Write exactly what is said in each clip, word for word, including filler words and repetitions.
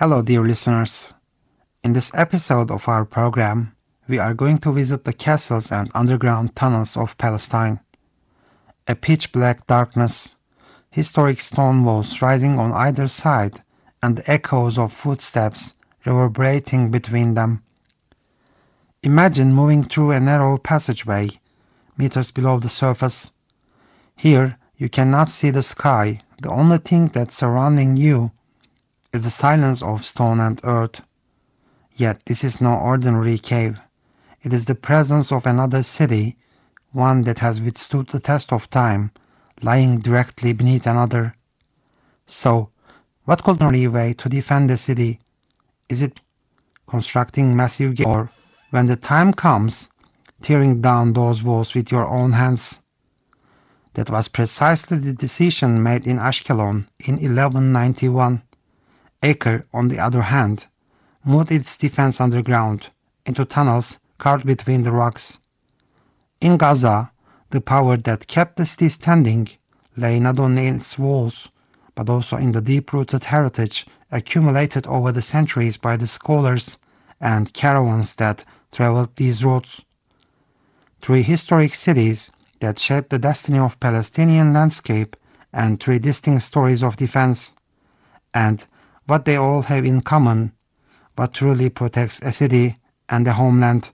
Hello, dear listeners. In this episode of our program, we are going to visit the castles and underground tunnels of Palestine. A pitch black darkness, historic stone walls rising on either side, and the echoes of footsteps reverberating between them. Imagine moving through a narrow passageway, meters below the surface. Here, you cannot see the sky. The only thing that's surrounding you is the silence of stone and earth. Yet this is no ordinary cave. It is the presence of another city, one that has withstood the test of time, lying directly beneath another. So, what could be a way to defend the city? Is it constructing massive gates, or, when the time comes, tearing down those walls with your own hands? That was precisely the decision made in Ashkelon in eleven ninety-one. Acre, on the other hand, moved its defense underground, into tunnels carved between the rocks. In Gaza, the power that kept the city standing lay not only in its walls, but also in the deep-rooted heritage accumulated over the centuries by the scholars and caravans that traveled these roads. Three historic cities that shaped the destiny of Palestinian landscape, and three distinct stories of defense. And what they all have in common, what truly protects a city and a homeland.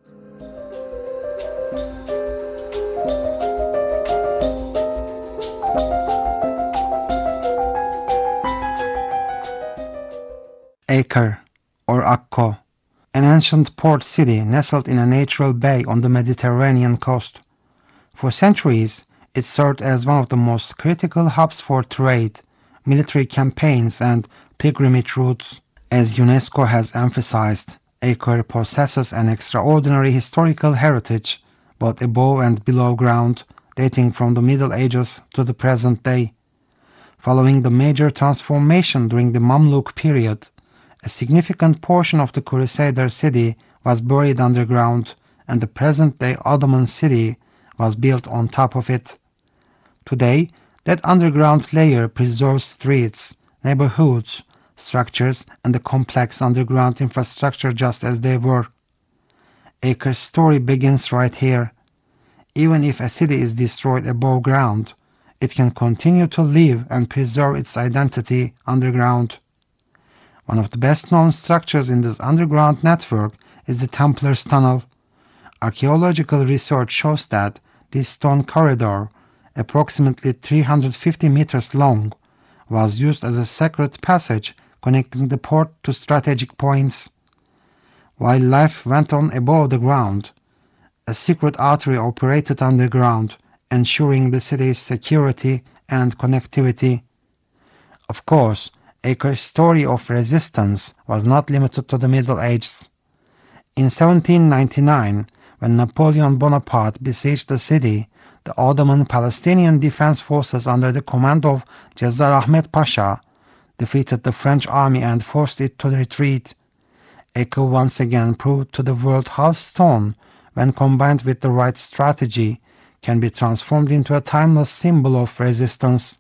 Acre, or Akko, an ancient port city nestled in a natural bay on the Mediterranean coast. For centuries, it served as one of the most critical hubs for trade, military campaigns, and pilgrimage routes. As UNESCO has emphasized, Acre possesses an extraordinary historical heritage, both above and below ground, dating from the Middle Ages to the present day. Following the major transformation during the Mamluk period, a significant portion of the Crusader city was buried underground, and the present-day Ottoman city was built on top of it. Today, that underground layer preserves streets, neighborhoods, structures, and the complex underground infrastructure just as they were. Acre's story begins right here. Even if a city is destroyed above ground, it can continue to live and preserve its identity underground. One of the best-known structures in this underground network is the Templars Tunnel. Archaeological research shows that this stone corridor, approximately three hundred fifty meters long, was used as a secret passage connecting the port to strategic points. While life went on above the ground, a secret artery operated underground, ensuring the city's security and connectivity. Of course, Acre's story of resistance was not limited to the Middle Ages. In seventeen ninety-nine, when Napoleon Bonaparte besieged the city, the Ottoman Palestinian Defense Forces under the command of Cezar Ahmed Pasha defeated the French army and forced it to retreat. Acre once again proved to the world how stone, when combined with the right strategy, can be transformed into a timeless symbol of resistance.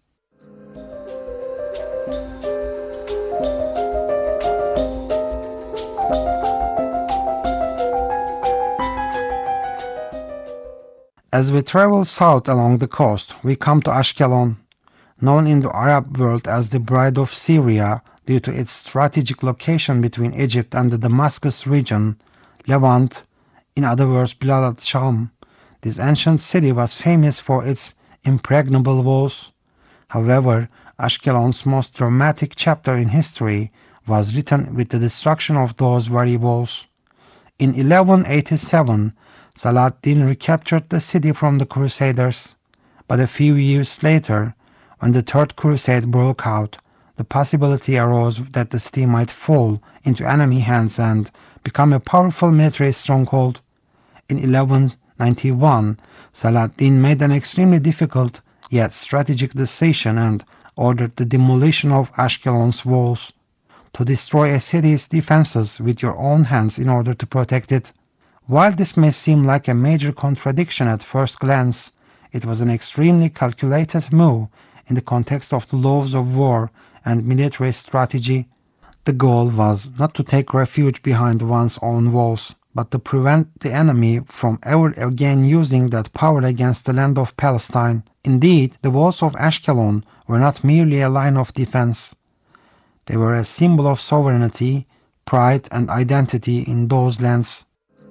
As we travel south along the coast, we come to Ashkelon, known in the Arab world as the Bride of Syria due to its strategic location between Egypt and the Damascus region, Levant, in other words Bilad Sham. This ancient city was famous for its impregnable walls. However, Ashkelon's most dramatic chapter in history was written with the destruction of those very walls. In eleven eighty-seven, Saladin recaptured the city from the Crusaders, but a few years later, when the Third Crusade broke out, the possibility arose that the city might fall into enemy hands and become a powerful military stronghold. In eleven ninety-one, Saladin made an extremely difficult yet strategic decision and ordered the demolition of Ashkelon's walls, to destroy a city's defenses with your own hands in order to protect it. While this may seem like a major contradiction at first glance, it was an extremely calculated move in the context of the laws of war and military strategy. The goal was not to take refuge behind one's own walls, but to prevent the enemy from ever again using that power against the land of Palestine. Indeed, the walls of Ashkelon were not merely a line of defense. They were a symbol of sovereignty, pride, and identity in those lands.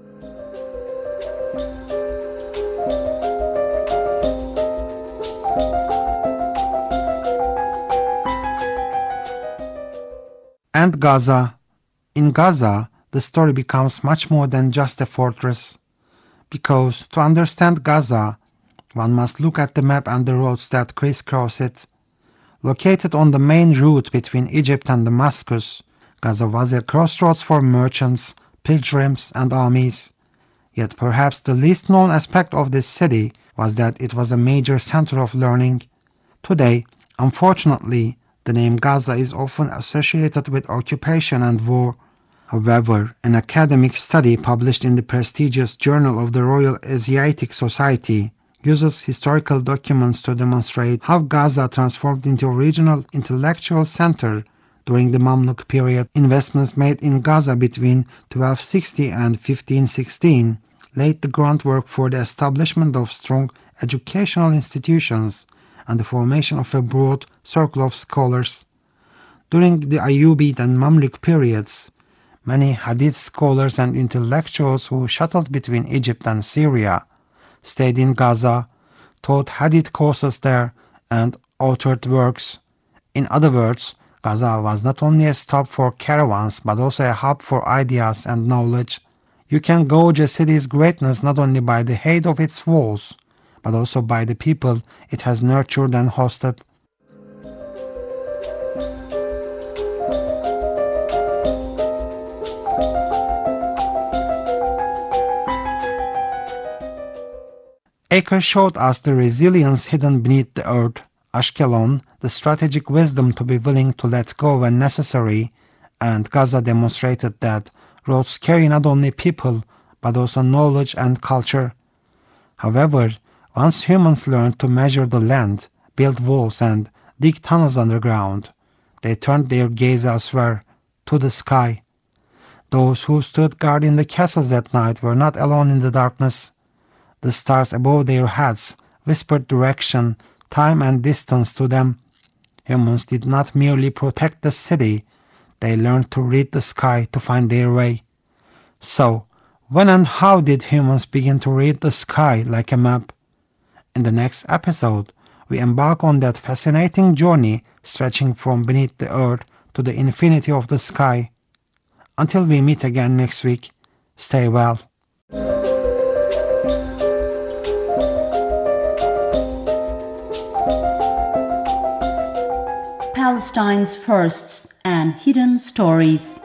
And Gaza. In Gaza, the story becomes much more than just a fortress. Because to understand Gaza, one must look at the map and the roads that crisscross it. Located on the main route between Egypt and Damascus, Gaza was a crossroads for merchants, pilgrims, and armies. Yet perhaps the least known aspect of this city was that it was a major center of learning. Today, unfortunately, the name Gaza is often associated with occupation and war. However, an academic study published in the prestigious Journal of the Royal Asiatic Society uses historical documents to demonstrate how Gaza transformed into a regional intellectual center during the Mamluk period. Investments made in Gaza between twelve sixty and fifteen sixteen laid the groundwork for the establishment of strong educational institutions and the formation of a broad circle of scholars. During the Ayyubid and Mamluk periods, many Hadith scholars and intellectuals who shuttled between Egypt and Syria stayed in Gaza, taught Hadith courses there, and authored works. In other words, Gaza was not only a stop for caravans but also a hub for ideas and knowledge. You can gauge a city's greatness not only by the height of its walls, but also by the people it has nurtured and hosted. Acre showed us the resilience hidden beneath the earth, Ashkelon, the strategic wisdom to be willing to let go when necessary, and Gaza demonstrated that roads carry not only people, but also knowledge and culture. However, once humans learned to measure the land, build walls, and dig tunnels underground, they turned their gaze elsewhere, to the sky. Those who stood guard in the castles at night were not alone in the darkness. The stars above their heads whispered direction, time, and distance to them. Humans did not merely protect the city, they learned to read the sky to find their way. So, when and how did humans begin to read the sky like a map? In the next episode, we embark on that fascinating journey stretching from beneath the earth to the infinity of the sky. Until we meet again next week, stay well. Palestine's Firsts and Hidden Stories.